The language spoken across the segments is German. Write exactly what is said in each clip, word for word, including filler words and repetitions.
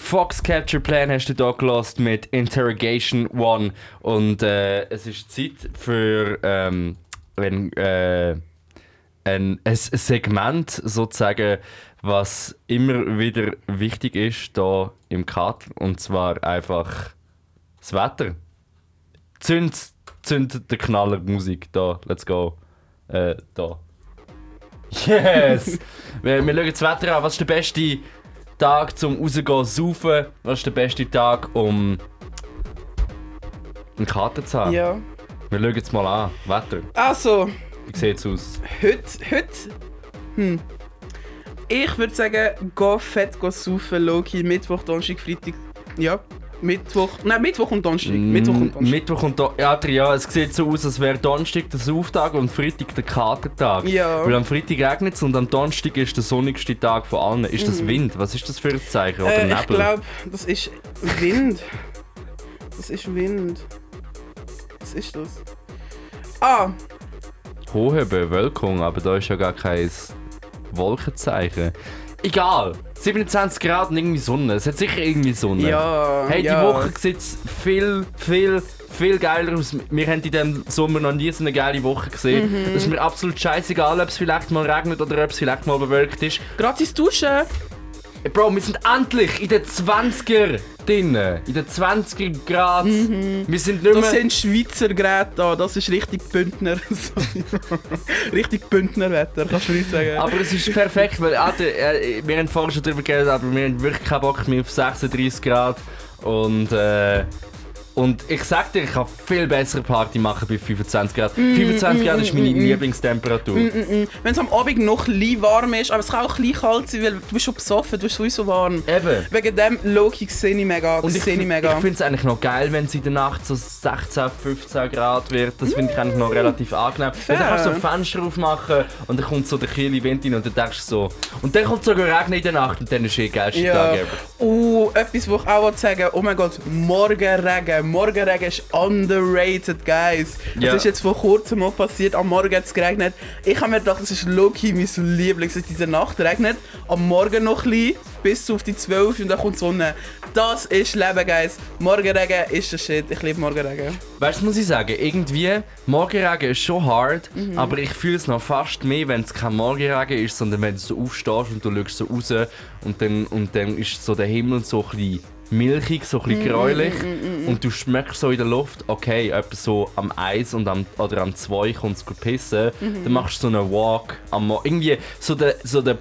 Fox Capture Plan hast du da gehört mit Interrogation One. Und äh, es ist Zeit für ähm, ein, äh, ein, ein Segment, sozusagen, was immer wieder wichtig ist hier im Cut. Und zwar einfach das Wetter. Zünd, zünd der Knaller Musik. Da, let's go. Äh, da. Yes! wir, wir schauen das Wetter an. Was ist der beste Tag zum rausgehen, saufen? Was ist der beste Tag, um einen Kater zu haben? Ja. Wir schauen jetzt mal an. Wetter. Also, Wie sieht's aus? heute, heute, hm. Ich würde sagen, geh fett geh saufen, Loki, Mittwoch, Donnerstag, Freitag. Ja, Mittwoch, nein, Mittwoch und Donnerstag. Mittwoch und Donnerstag. Mittwoch und Do- ja, ja, es sieht so aus, als wäre Donnerstag der Sauftag und Freitag der Katertag. Ja. Weil am Freitag regnet es und am Donnerstag ist der sonnigste Tag von allen. Ist das Wind? Was ist das für ein Zeichen? Oder Äh, Nebel? ich glaube, das ist Wind. Das ist Wind. Was ist das? Ah, Hohe Bewölkung, aber da ist ja gar kein Wolkenzeichen. Egal, siebenundzwanzig Grad und irgendwie Sonne. Es hat sicher irgendwie Sonne. ja. Hey, die ja. Woche sieht viel, viel, viel geiler aus. Wir haben in diesem Sommer noch nie so eine geile Woche gesehen. Mhm. Es ist mir absolut scheißegal, ob es vielleicht mal regnet oder ob es vielleicht mal bewölkt ist. Gratis duschen. Hey, Bro, wir sind endlich in den zwanziger drinnen. In den zwanziger Grad. Wir sind nicht mehr... Das sind Schweizer Geräte da, das ist richtig Bündner. Richtig Bündner Wetter, kannst du nicht sagen. Aber es ist perfekt, weil Alter, äh, wir haben vorhin schon darüber geredet, aber wir haben wirklich keinen Bock mehr auf sechsunddreißig Grad. Und, äh, und ich sag dir, ich kann viel bessere Party machen bei fünfundzwanzig Grad. fünfundzwanzig Grad ist meine Lieblingstemperatur. Wenn es am Abend noch ein bisschen warm ist, aber es kann auch ein bisschen kalt sein, weil du bist schon besoffen, du bist sowieso warm. Eben. Wegen dem Loki sehe ich mega, Und ich, sehe ich ich mega. finde es eigentlich noch geil, wenn es in der Nacht so sechzehn, fünfzehn Grad wird. Das finde ich eigentlich noch relativ angenehm. Weil dann kannst du so ein Fenster aufmachen und dann kommt so der kühle Wind rein und dann denkst du so... Und dann kommt sogar Regen in der Nacht und dann ist eh der geilste Ja. Tag ever. Uh, etwas, was ich auch sagen will, oh mein Gott, Morgenregen. Morgenregen ist underrated, guys. Das Ja. ist jetzt vor kurzem mal passiert, am Morgen hat es geregnet. Ich habe mir gedacht, das ist low-key mein Lieblings, dass diese Nacht regnet. Am Morgen noch ein bisschen, bis auf die zwölf und dann kommt die Sonne. Das ist Leben, guys. Morgenregen ist der Shit. Ich liebe Morgenregen. Weißt du, muss ich sagen, irgendwie, Morgenregen ist schon hart, aber ich fühle es noch fast mehr, wenn es kein Morgenregen ist, sondern wenn du so aufstehst und du schaust so raus und dann, und dann ist so der Himmel so ein bisschen milchig, so ein bisschen gräulich und du schmeckst so in der Luft, okay, etwa so am eins und am, oder am zwei kommt es gut pissen, dann machst du so einen Walk am Morgen, irgendwie so der, so der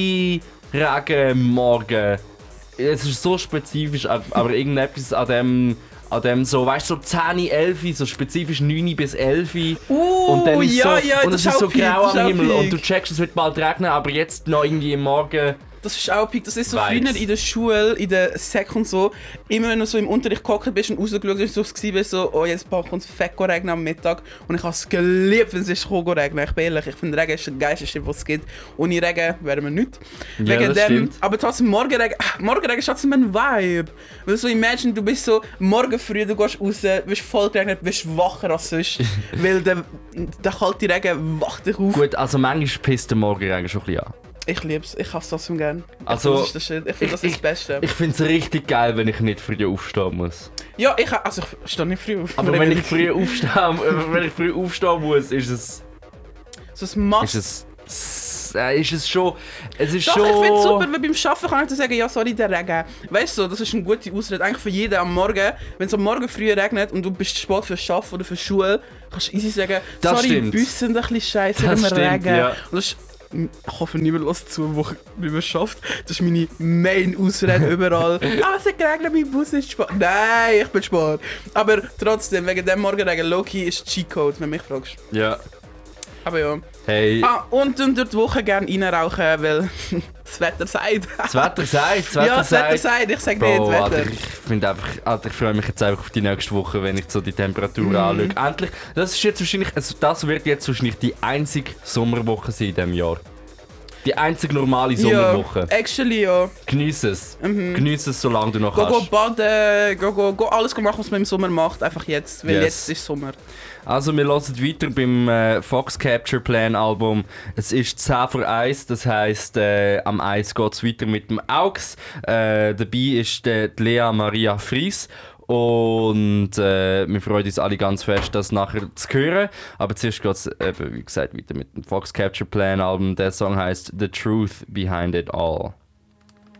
Pre-Regen-Morgen. Es ist so spezifisch, aber irgendetwas an dem, an dem so, weißt du, so zehn, elf, so spezifisch neun bis elf. Uh, und dann ist ja, so, ja, und das es ist ist so auch peak, grau das ist am auch Himmel peak. und du checkst, es wird bald regnen, aber jetzt noch irgendwie im Morgen. Das ist auch peak. Das ist so Vibes. früher in der Schule, in der Sek und so. Immer wenn du so im Unterricht gehockt bist und rausgeschaut hast, so bist, so, oh, jetzt kommt es fett regnen am Mittag. Und ich habe es geliebt, wenn es ist regnen. Ich bin ehrlich, ich finde Regen ist der geilste, was es gibt. Ohne Regen wären wir nichts. Ja, das stimmt. Aber trotzdem, Morgenregen, Morgenregen ist trotzdem ein Vibe. Weil so, imagine, du bist so morgen früh, du gehst raus, bist voll geregnet, bist wacher als sonst. Weil der, der kalte Regen wacht dich auf. Gut, also manchmal pisst der Morgenregen schon ein bisschen an. Ich lieb's, ich hasse das so gern. Ich Also, find, das ist der Shit. Ich finde, das ist das Beste. Ich finde es richtig geil, wenn ich nicht früh aufstehen muss. Ja, ich, also ich stehe nicht früh auf. Aber wenn ich früh aufstehen, äh, wenn ich früh aufstehen muss, ist es... So ein Must. Ist es... Äh, ist es schon... Es ist Doch, schon... ich finde es super, weil beim Arbeiten kann ich dann sagen, ja sorry, der Regen. Weißt du, das ist eine gute Ausrede. Eigentlich für jeden am Morgen, wenn es am Morgen früh regnet und du bist spät für das Arbeiten oder für die Schule, kannst du easy sagen, Das sorry, stimmt. die Busse sind ein bisschen scheiße Das wegen dem stimmt, Regen. ja. Und das ist, ich hoffe, niemand lässt zu, wo wie man schafft. Das ist meine Main-Ausrede überall. Ah, es hat geregnet, mein Bus ist spät. Nein, ich bin spät. Aber trotzdem, wegen dem Morgenregen, Loki ist Cheat-Code, wenn du mich fragst. Ja. Aber ja. Hey... Ah, und dann durch die Woche gerne reinrauchen, weil das Wetter sagt. Das Wetter sagt, das Wetter Ja, das Wetter sagt. sagt, ich sag Bro, nicht Wetter. Alter, ich finde einfach, Alter, ich freue mich jetzt einfach auf die nächste Woche, wenn ich so die Temperatur Mhm. anschaue. Endlich, das ist jetzt wahrscheinlich, also das wird jetzt wahrscheinlich die einzige Sommerwoche sein in diesem Jahr. Die einzige normale Sommerwoche. Ja, actually ja. Geniess es. Mhm. Geniess es, solange du noch Go, go kannst. baden, go, go, go alles machen, was man im Sommer macht, einfach jetzt, weil Yes. jetzt ist Sommer. Also wir hören weiter beim äh, Fox Capture Plan Album. Es ist zehn vor eins, das heisst, äh, am eins geht es weiter mit dem Aux. Äh, dabei ist äh, die Lea Maria Fries. Und äh, wir freuen uns alle ganz fest, das nachher zu hören. Aber zuerst geht es, wie gesagt, weiter mit dem Fox Capture Plan Album. Der Song heisst The Truth Behind It All.